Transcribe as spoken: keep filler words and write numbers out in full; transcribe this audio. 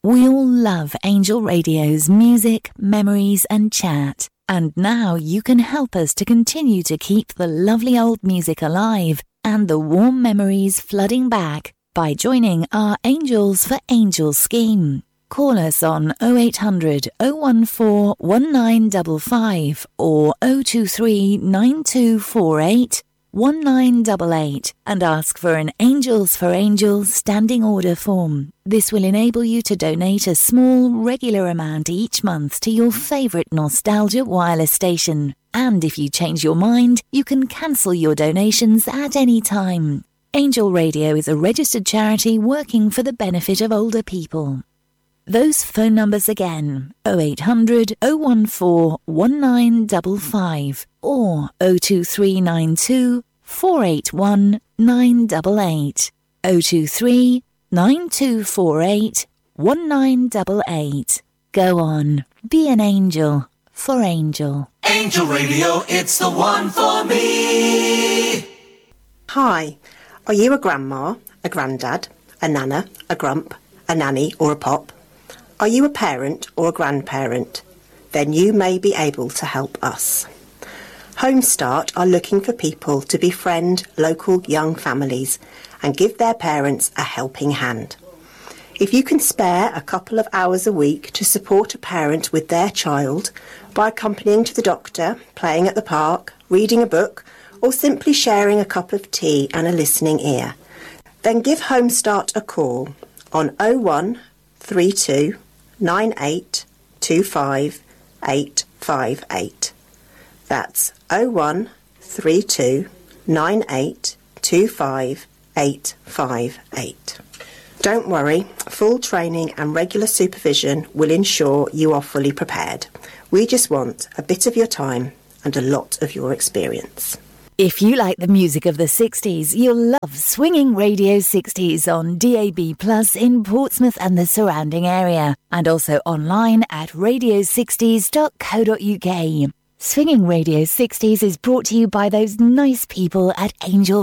We all love Angel Radio's music, memories and chat. And now you can help us to continue to keep the lovely old music alive and the warm memories flooding back by joining our Angels for Angels scheme. Call us on oh eight hundred, oh one four, one nine five five or oh two three, nine two four eight, one nine eight eight and ask for an Angels for Angels standing order form. This will enable you to donate a small, regular amount each month to your favourite Nostalgia wireless station. And if you change your mind, you can cancel your donations at any time. Angel Radio is a registered charity working for the benefit of older people. Those phone numbers again, oh eight hundred, oh one four, one nine five five or oh two three nine two, four eight one, nine eight eight, oh two three, nine two four eight, one nine eight eight. Go on, be an angel for Angel. Angel Radio, it's the one for me. Hi, are you a grandma, a granddad, a nana, a grump, a nanny or a pop? Are you a parent or a grandparent? Then you may be able to help us. Homestart are looking for people to befriend local young families and give their parents a helping hand. If you can spare a couple of hours a week to support a parent with their child by accompanying to the doctor, playing at the park, reading a book, or simply sharing a cup of tea and a listening ear, then give Homestart a call on oh one three two nine eight two five eight five eight. That's oh one three two nine eight two five eight five eight. Don't worry, full training and regular supervision will ensure you are fully prepared. We just want a bit of your time and a lot of your experience. If you like the music of the sixties, you'll love Swinging Radio sixties on D A B Plus in Portsmouth and the surrounding area, and also online at radio sixties dot co dot uk. Swinging Radio sixties is brought to you by those nice people at Angel